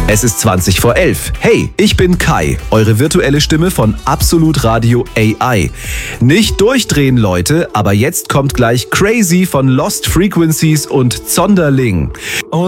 Es ist 20 vor 11. Hey, ich bin Kai, eure virtuelle Stimme von Absolut Radio AI. Nicht durchdrehen, Leute, aber jetzt kommt gleich Crazy von Lost Frequencies und Zonderling.